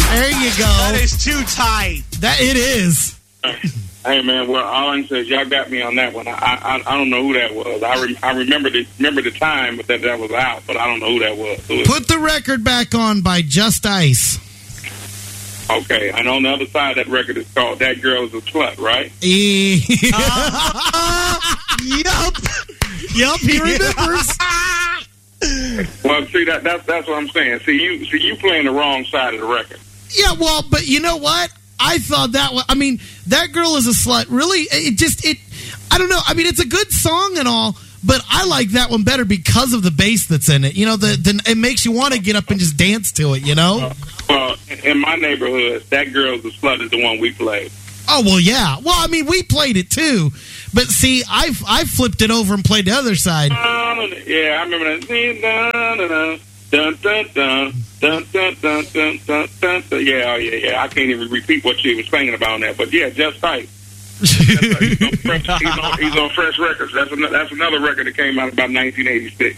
There you go. That is too tight. That it is. Hey man, well, all I says y'all got me on that one. I don't know who that was. I remember the time that was out, but I don't know who that was. Put the Record Back On by Just Ice. Okay, and on the other side of that record is called That Girl Is a Slut, right? Yup, he remembers. Well, see that's what I'm saying. See you playing the wrong side of the record. Yeah, well, but you know what? I thought that was, I mean, That Girl Is a Slut, really, I don't know. I mean, it's a good song and all, but I like that one better because of the bass that's in it. You know, it makes you want to get up and just dance to it, you know? Well, in my neighborhood, That Girl Is a Slut is the one we played. Oh, well, yeah. Well, I mean, we played it too, but see, I flipped it over and played the other side. Yeah, I remember that. Dun, dun, dun, dun, dun, dun, dun, dun, dun, dun. Yeah. I can't even repeat what she was singing about on that, but yeah, Just Tight. He's on Fresh Records. That's another record that came out about 1986.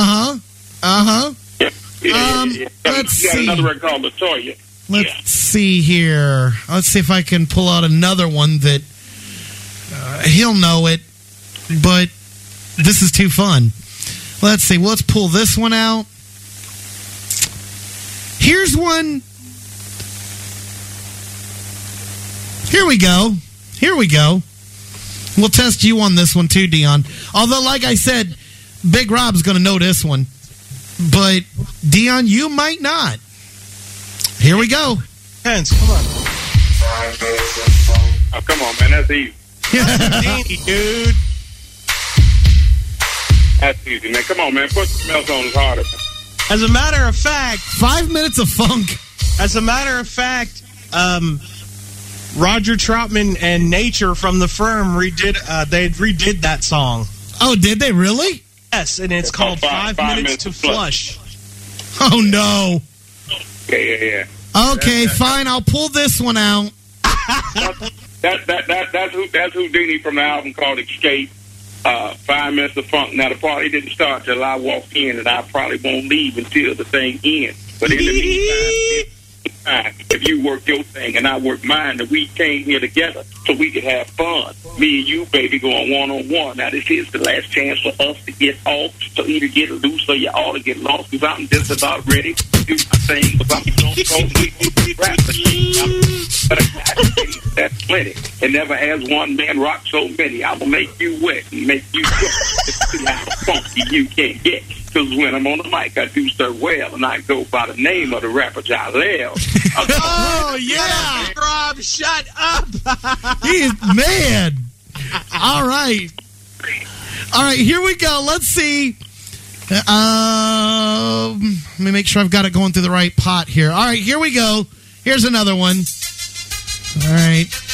Yeah. Let's see. Another record called LaToya. Let's see here. Let's see if I can pull out another one that he'll know it, but this is too fun. Let's see. Let's pull this one out. Here's one. Here we go. We'll test you on this one too, Dion. Although, like I said, Big Rob's going to know this one. But, Dion, you might not. Here we go. Hence, come on. Oh, come on, man. That's easy. Easy, dude. That's easy, man. Come on, man. Put some else on. It's harder. As a matter of fact, 5 minutes of funk. Roger Troutman and Nature from The Firm redid that song. Oh, did they really? Yes, and it's called 5 Minutes to Flush. Oh, no. Yeah. Okay, fine. I'll pull this one out. That's Houdini from the album called Escape. 5 Minutes of Funk. Now, the party didn't start till I walked in, and I probably won't leave until the thing ends. But in the meantime, if you work your thing and I work mine, that we came here together so we could have fun. Me and you, baby, going one-on-one. Now, this is the last chance for us to get off, so either get loose or you ought to get lost, because I'm just about ready to do my thing, because I'm so rap machine. But that's plenty. And never has one man rock so many. I will make you wet and make you sweat. See how funky you can get. Because when I'm on the mic, I do so well, and I go by the name of the rapper Jaleel. Oh, yeah. Rob, shut up. He's mad. All right, here we go. Let's see. Let me make sure I've got it going through the right pot here. All right, here we go. Here's another one. All right.